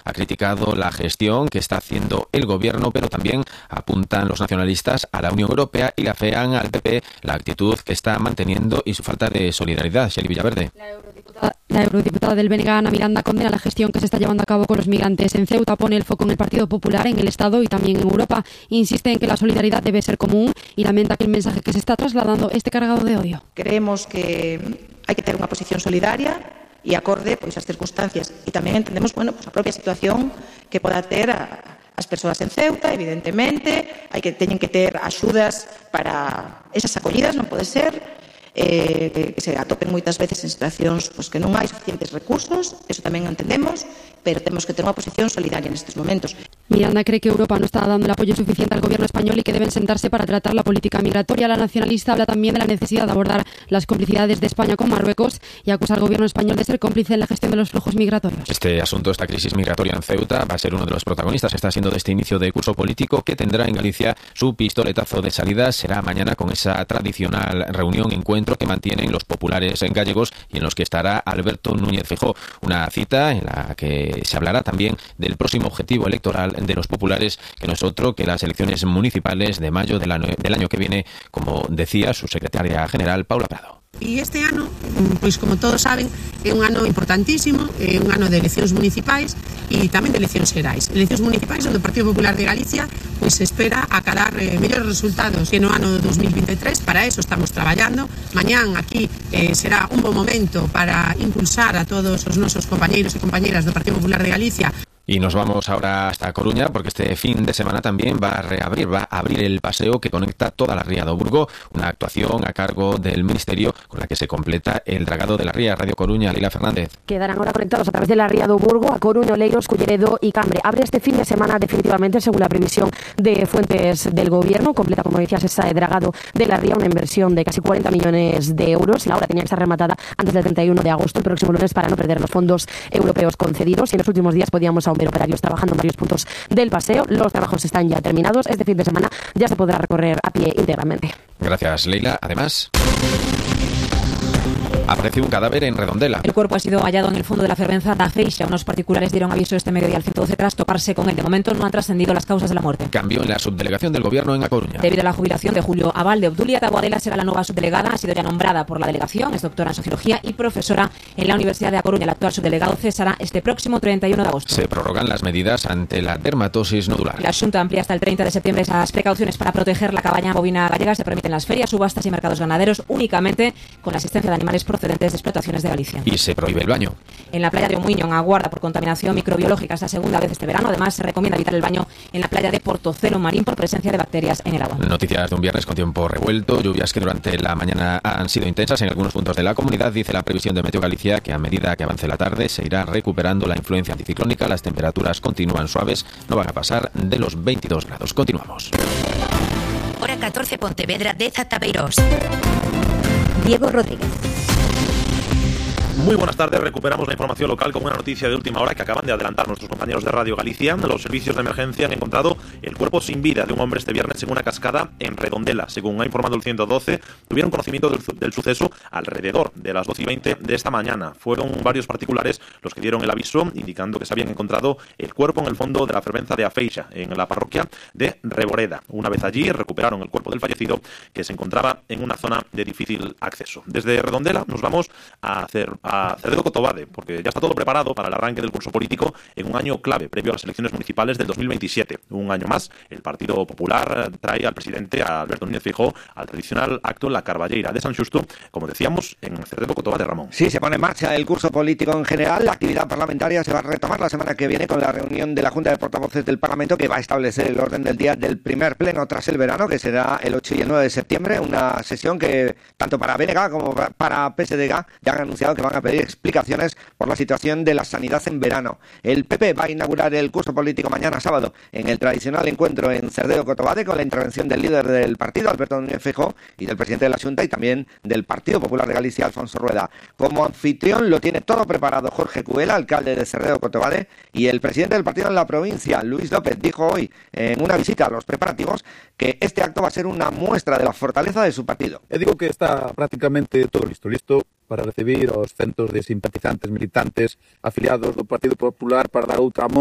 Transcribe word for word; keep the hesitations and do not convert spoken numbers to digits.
ha criticado la gestión que está haciendo el gobierno, pero también apuntan los nacionalistas a la Unión Europea y le afean al P P la actitud que está manteniendo y su falta de solidaridad. Shelley Villaverde. La eurodiputada, la eurodiputada del B N G, Ana Miranda, condena la gestión que se está llevando a cabo con los migrantes. En Ceuta pone el foco en el Partido Popular, en el Estado y también en Europa. Insiste en que la solidaridad debe ser común y lamenta que el mensaje que se está trasladando esté cargado de odio. Creemos que hai que ter unha posición solidaria e acorde pois as circunstancias e tamén entendemos, bueno, pois a propia situación que poda ter a, as persoas en Ceuta, evidentemente, hai que teñen que ter axudas para esas acollidas, non pode ser eh, que se atopen moitas veces en situacións pois, que non hai suficientes recursos, eso tamén entendemos, pero temos que ter unha posición solidaria nestes momentos. Miranda cree que Europa no está dando el apoyo suficiente al gobierno español y que deben sentarse para tratar la política migratoria. La nacionalista habla también de la necesidad de abordar las complicidades de España con Marruecos y acusa al gobierno español de ser cómplice en la gestión de los flujos migratorios. Este asunto, esta crisis migratoria en Ceuta, va a ser uno de los protagonistas. Está siendo de este inicio de curso político que tendrá en Galicia su pistoletazo de salida. Será mañana con esa tradicional reunión, encuentro que mantienen los populares en gallegos y en los que estará Alberto Núñez Feijóo. Una cita en la que se hablará también del próximo objetivo electoral de los populares, que no es otro que las elecciones municipales de mayo del año, del año que viene, como decía su secretaria general, Paula Prado. E este ano, pois como todos saben, é un ano importantísimo, é un ano de eleccións municipais e tamén de eleccións xerais. Eleccións municipais onde o Partido Popular de Galicia pois espera acadar eh, mellores resultados que no ano dos mil veintitrés. Para eso estamos traballando. Mañán aquí eh, será un bo momento para impulsar a todos os nosos compañeiros e compañeiras do Partido Popular de Galicia. Y nos vamos ahora hasta Coruña, porque este fin de semana también va a reabrir, va a abrir el paseo que conecta toda la ría do Burgo, una actuación a cargo del Ministerio con la que se completa el dragado de la ría. Radio Coruña, Leila Fernández. Quedarán ahora conectados a través de la ría do Burgo a Coruña, Oleiros, Culleredo y Cambre. Abre este fin de semana definitivamente, según la previsión de fuentes del Gobierno. Completa, como decías, ese dragado de la ría, una inversión de casi cuarenta millones de euros. La obra tenía que estar rematada antes del treinta y uno de agosto, el próximo lunes, para no perder los fondos europeos concedidos. Y en los últimos días podíamos aún ver operarios trabajando en varios puntos del paseo. Los trabajos están ya terminados. Este fin de semana ya se podrá recorrer a pie íntegramente. Gracias, Leila. Además, apareció un cadáver en Redondela. El cuerpo ha sido hallado en el fondo de la fervenza da Feixa. Unos particulares dieron aviso este mediodía al ciento doce tras toparse con él. De momento no han trascendido las causas de la muerte. Cambio en la subdelegación del Gobierno en A Coruña. Debido a la jubilación de Julio Abalde, Obdulia Taboadela será la nueva subdelegada. Ha sido ya nombrada por la delegación. Es doctora en Sociología y profesora en la Universidad de A Coruña. El actual subdelegado cesará este próximo treinta y uno de agosto. Se prorrogan las medidas ante la dermatosis nodular. La Xunta amplía hasta el treinta de septiembre esas precauciones para proteger la cabaña bovina gallega. Se permiten las ferias, subastas y mercados ganaderos únicamente con la asistencia de animales procedentes de explotaciones de Galicia. Y se prohíbe el baño. En la playa de Omuiño, en Aguarda, por contaminación microbiológica, es la segunda vez este verano. Además, se recomienda evitar el baño en la playa de Portocelo Marín por presencia de bacterias en el agua. Noticias de un viernes con tiempo revuelto, lluvias que durante la mañana han sido intensas en algunos puntos de la comunidad. Dice la previsión de Meteo Galicia que a medida que avance la tarde se irá recuperando la influencia anticiclónica. Las temperaturas continúan suaves, no van a pasar de los veintidós grados. Continuamos. Hora catorce, Pontevedra, dez Atabeirós. Diego Rodríguez. Muy buenas tardes, recuperamos la información local con una noticia de última hora que acaban de adelantar nuestros compañeros de Radio Galicia. Los servicios de emergencia han encontrado el cuerpo sin vida de un hombre este viernes en una cascada en Redondela. Según ha informado el ciento doce, tuvieron conocimiento del, del suceso alrededor de las doce y veinte de esta mañana. Fueron varios particulares los que dieron el aviso, indicando que se habían encontrado el cuerpo en el fondo de la fervenza de A Feixa, en la parroquia de Reboreda. Una vez allí, recuperaron el cuerpo del fallecido, que se encontraba en una zona de difícil acceso. Desde Redondela nos vamos a hacer a Cerdedo Cotobade, porque ya está todo preparado para el arranque del curso político en un año clave previo a las elecciones municipales del dos mil veintisiete. Un año más, el Partido Popular trae al presidente, a Alberto Núñez Feijóo, al tradicional acto en la Carballeira de San Xusto, como decíamos, en Cerdedo Cotobade, Ramón. Sí, se pone en marcha el curso político en general. La actividad parlamentaria se va a retomar la semana que viene con la reunión de la Junta de Portavoces del Parlamento, que va a establecer el orden del día del primer pleno tras el verano, que será el ocho y el nueve de septiembre. Una sesión que tanto para B N G como para P S D G ya han anunciado que van a pedir explicaciones por la situación de la sanidad en verano. El P P va a inaugurar el curso político mañana sábado en el tradicional encuentro en Cerdedo Cotobade, con la intervención del líder del partido, Alberto Núñez Feijóo, y del presidente de la Xunta y también del Partido Popular de Galicia, Alfonso Rueda. Como anfitrión lo tiene todo preparado Jorge Cuela, alcalde de Cerdedo Cotobade, y el presidente del partido en la provincia, Luis López, dijo hoy en una visita a los preparativos que este acto va a ser una muestra de la fortaleza de su partido. Eu digo que está prácticamente todo listo, listo para recibir aos centos de simpatizantes, militantes, afiliados do Partido Popular para dar outra